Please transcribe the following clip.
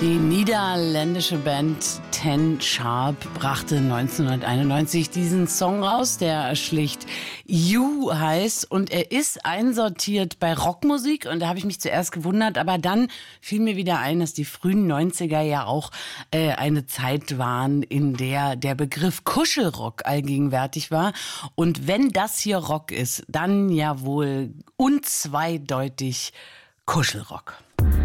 Die niederländische Band Ten Sharp brachte 1991 diesen Song raus, der schlicht You heißt, und er ist einsortiert bei Rockmusik, und da habe ich mich zuerst gewundert, aber dann fiel mir wieder ein, dass die frühen 90er ja auch eine Zeit waren, in der der Begriff Kuschelrock allgegenwärtig war, und wenn das hier Rock ist, dann ja wohl unzweideutig Kuschelrock.